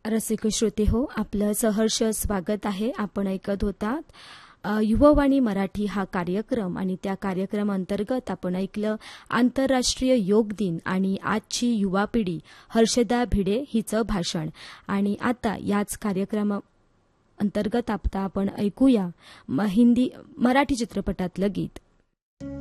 रसिक श्रोते हो, आपलं सहर्ष स्वागत आहे. आपण ऐकत होतात युववाणी मराठी हा कार्यक्रम आणि त्या कार्यक्रमांतर्गत आपण ऐकलं आंतरराष्ट्रीय योग दिन आणि आजची युवा पिढी हर्षदा भिडे हिचं भाषण. आणि आता याच कार्यक्रमाअंतर्गत आता आपण ऐकूया मराठी चित्रपटातलं गीत.